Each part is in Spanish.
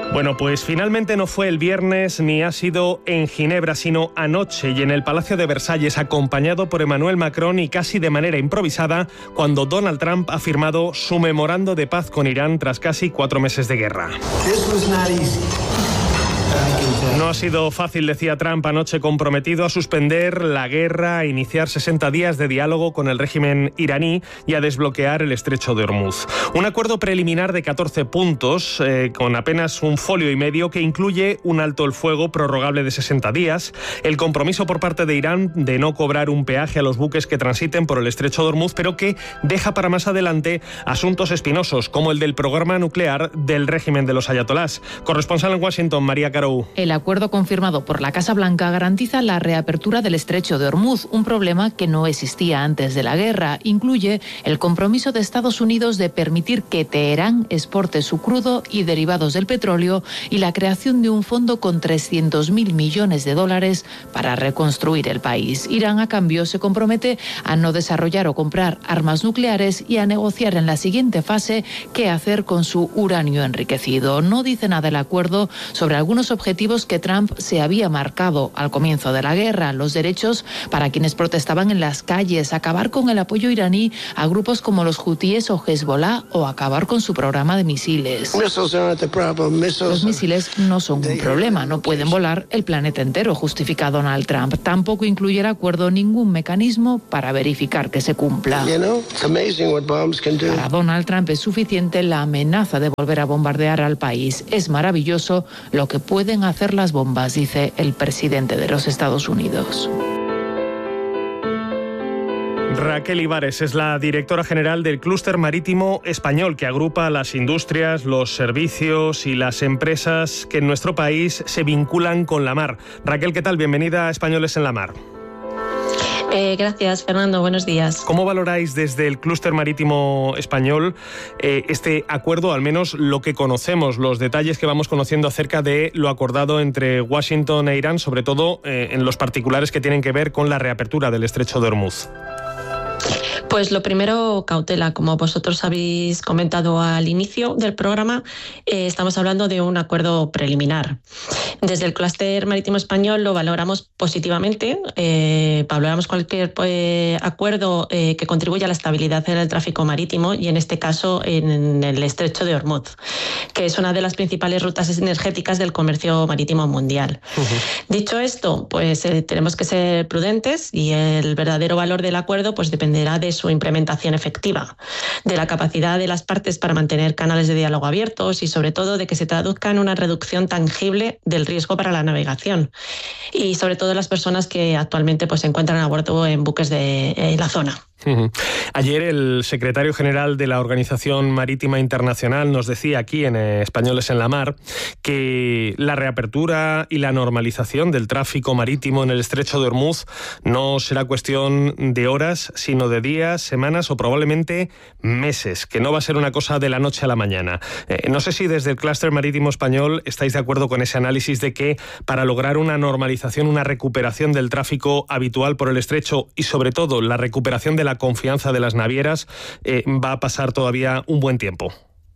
Bueno, pues finalmente no fue el viernes ni ha sido en Ginebra, sino anoche y en el Palacio de Versalles, acompañado por Emmanuel Macron y casi de manera improvisada, cuando Donald Trump ha firmado su memorando de paz con Irán tras casi 4 meses de guerra. No ha sido fácil, decía Trump anoche, comprometido a suspender la guerra, a iniciar 60 días de diálogo con el régimen iraní y a desbloquear el estrecho de Hormuz. Un acuerdo preliminar de 14 puntos, con apenas un folio y medio, que incluye un alto el fuego prorrogable de 60 días, el compromiso por parte de Irán de no cobrar un peaje a los buques que transiten por el estrecho de Hormuz, pero que deja para más adelante asuntos espinosos, como el del programa nuclear del régimen de los ayatolás. Corresponsal en Washington, María Carou. El acuerdo confirmado por la Casa Blanca garantiza la reapertura del estrecho de Hormuz, un problema que no existía antes de la guerra. Incluye el compromiso de Estados Unidos de permitir que Teherán exporte su crudo y derivados del petróleo y la creación de un fondo con 300.000 millones de dólares para reconstruir el país. Irán, a cambio, se compromete a no desarrollar o comprar armas nucleares y a negociar en la siguiente fase qué hacer con su uranio enriquecido. No dice nada el acuerdo sobre algunos objetivos que Trump se había marcado al comienzo de la guerra: los derechos para quienes protestaban en las calles, acabar con el apoyo iraní a grupos como los hutíes o Hezbollah o acabar con su programa de misiles. Los misiles no son un problema, no pueden volar el planeta entero, justifica Donald Trump. Tampoco incluye el acuerdo ningún mecanismo para verificar que se cumpla. Para Donald Trump es suficiente la amenaza de volver a bombardear al país. Es maravilloso lo que pueden hacer las bombas, dice el presidente de los Estados Unidos. Raquel Ibares es la directora general del Clúster Marítimo Español, que agrupa las industrias, los servicios y las empresas que en nuestro país se vinculan con la mar. Raquel, ¿qué tal? Bienvenida a Españoles en la Mar. Gracias, Fernando. Buenos días. ¿Cómo valoráis desde el Clúster Marítimo Español este acuerdo, al menos lo que conocemos, los detalles que vamos conociendo acerca de lo acordado entre Washington e Irán, sobre todo en los particulares que tienen que ver con la reapertura del estrecho de Hormuz? Pues lo primero, cautela. Como vosotros habéis comentado al inicio del programa, estamos hablando de un acuerdo preliminar. Desde el Clúster Marítimo Español lo valoramos positivamente. Valoramos cualquier acuerdo que contribuya a la estabilidad en el tráfico marítimo y en este caso en el estrecho de Hormuz, que es una de las principales rutas energéticas del comercio marítimo mundial. Dicho esto, pues tenemos que ser prudentes y el verdadero valor del acuerdo pues dependerá de su implementación efectiva, de la capacidad de las partes para mantener canales de diálogo abiertos y sobre todo de que se traduzca en una reducción tangible del riesgo para la navegación y sobre todo las personas que actualmente pues se encuentran a bordo en buques de la zona. Ayer el secretario general de la Organización Marítima Internacional nos decía aquí en Españoles en la Mar que la reapertura y la normalización del tráfico marítimo en el estrecho de Hormuz no será cuestión de horas, sino de días, semanas o probablemente meses, que no va a ser una cosa de la noche a la mañana. No sé si desde el Clúster Marítimo Español estáis de acuerdo con ese análisis de que para lograr una normalización, una recuperación del tráfico habitual por el estrecho y sobre todo la recuperación de la confianza de las navieras va a pasar todavía un buen tiempo.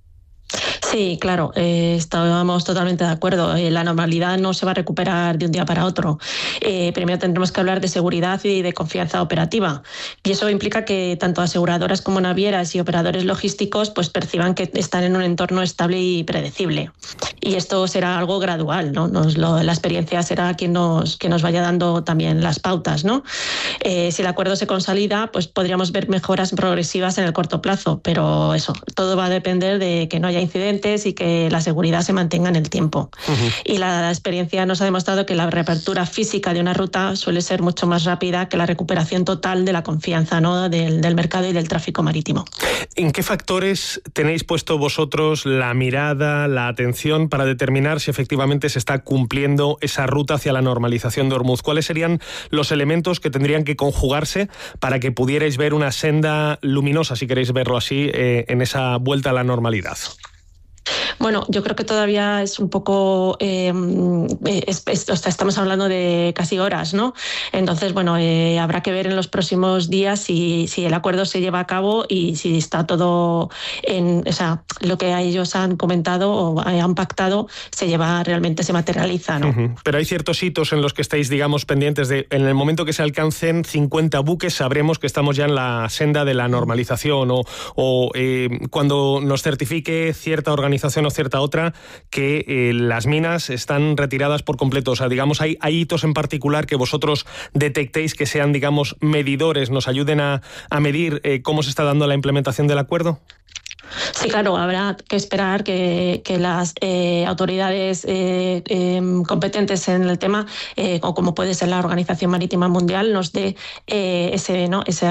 Sí, claro, estábamos totalmente de acuerdo. La normalidad no se va a recuperar de un día para otro. Primero tendremos que hablar de seguridad y de confianza operativa. Y eso implica que tanto aseguradoras como navieras y operadores logísticos pues perciban que están en un entorno estable y predecible. Y esto será algo gradual, ¿no? La experiencia será quien nos vaya dando también las pautas, ¿no? Si el acuerdo se consolida, pues podríamos ver mejoras progresivas en el corto plazo, pero eso, todo va a depender de que no haya incidentes y que la seguridad se mantenga en el tiempo. Y la experiencia nos ha demostrado que la reapertura física de una ruta suele ser mucho más rápida que la recuperación total de la confianza, ¿no? del mercado y del tráfico marítimo. ¿En qué factores tenéis puesto vosotros la mirada, la atención para determinar si efectivamente se está cumpliendo esa ruta hacia la normalización de Hormuz? ¿Cuáles serían los elementos que tendrían que conjugarse para que pudierais ver una senda luminosa, si queréis verlo así, en esa vuelta a la normalidad? Bueno, yo creo que todavía es un poco, estamos hablando de casi horas, ¿no? Entonces, bueno, habrá que ver en los próximos días si el acuerdo se lleva a cabo y si está todo o sea, lo que ellos han comentado o han pactado realmente se materializa, ¿no? Pero hay ciertos hitos en los que estáis, digamos, pendientes de, en el momento que se alcancen 50 buques, sabremos que estamos ya en la senda de la normalización o cuando nos certifique cierta organización o cierta otra que las minas están retiradas por completo. O sea, digamos, hay hitos en particular que vosotros detectéis que sean, digamos, medidores, nos ayuden a medir cómo se está dando la implementación del acuerdo. Sí, claro, habrá que esperar que las autoridades competentes en el tema, o como puede ser la Organización Marítima Mundial, nos dé ese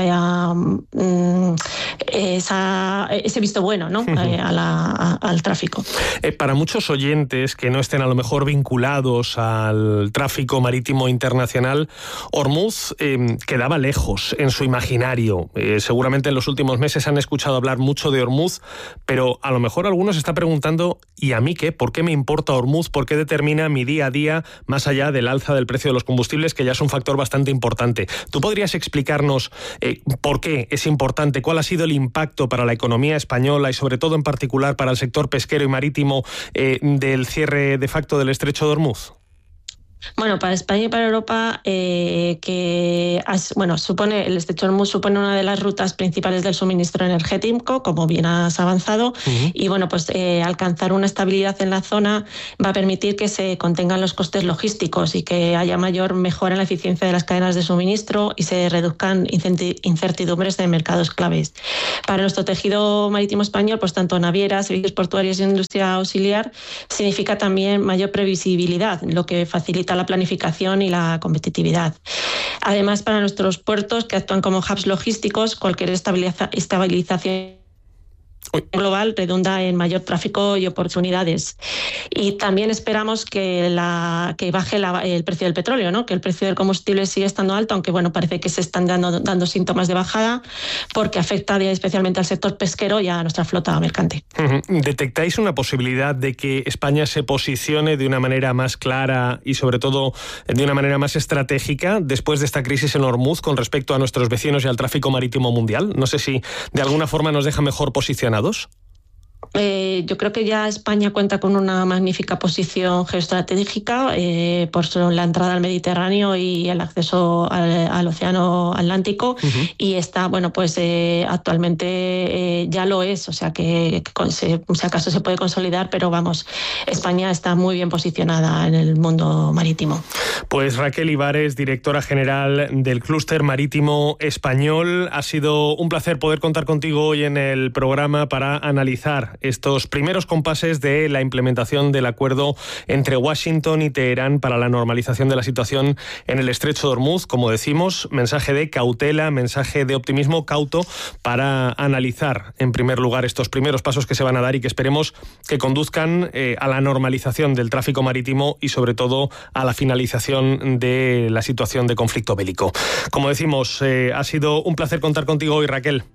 visto bueno, ¿no? Al tráfico. Para muchos oyentes que no estén a lo mejor vinculados al tráfico marítimo internacional, Ormuz quedaba lejos en su imaginario. Seguramente en los últimos meses han escuchado hablar mucho de Ormuz, pero a lo mejor algunos se está preguntando, ¿y a mí qué? ¿Por qué me importa Ormuz? ¿Por qué determina mi día a día más allá del alza del precio de los combustibles, que ya es un factor bastante importante? ¿Tú podrías explicarnos por qué es importante? ¿Cuál ha sido el impacto para la economía española y sobre todo en particular para el sector pesquero y marítimo del cierre de facto del estrecho de Ormuz? Bueno, para España y para Europa, el estrecho de Ormuz supone una de las rutas principales del suministro energético, como bien has avanzado, y bueno, pues alcanzar una estabilidad en la zona va a permitir que se contengan los costes logísticos y que haya mayor mejora en la eficiencia de las cadenas de suministro y se reduzcan incertidumbres de mercados claves. Para nuestro tejido marítimo español, pues tanto navieras, servicios portuarios y industria auxiliar, significa también mayor previsibilidad, lo que facilita la planificación y la competitividad. Además, para nuestros puertos, que actúan como hubs logísticos, cualquier estabilización global redunda en mayor tráfico y oportunidades. Y también esperamos que baje el precio del petróleo, ¿no? Que el precio del combustible sigue estando alto, aunque bueno, parece que se están dando síntomas de bajada, porque afecta especialmente al sector pesquero y a nuestra flota mercante. ¿Detectáis una posibilidad de que España se posicione de una manera más clara y sobre todo de una manera más estratégica después de esta crisis en Ormuz con respecto a nuestros vecinos y al tráfico marítimo mundial? No sé si de alguna forma nos deja mejor posicionados. Yo creo que ya España cuenta con una magnífica posición geoestratégica por la entrada al Mediterráneo y el acceso al Océano Atlántico, y está, bueno, pues actualmente ya lo es, o sea que si acaso se puede consolidar, pero vamos, España está muy bien posicionada en el mundo marítimo. Pues Raquel Ibares, directora general del Clúster Marítimo Español, ha sido un placer poder contar contigo hoy en el programa para analizar estos primeros compases de la implementación del acuerdo entre Washington y Teherán para la normalización de la situación en el estrecho de Ormuz. Como decimos, mensaje de cautela, mensaje de optimismo cauto para analizar en primer lugar estos primeros pasos que se van a dar y que esperemos que conduzcan a la normalización del tráfico marítimo y sobre todo a la finalización de la situación de conflicto bélico. Como decimos, ha sido un placer contar contigo hoy, Raquel.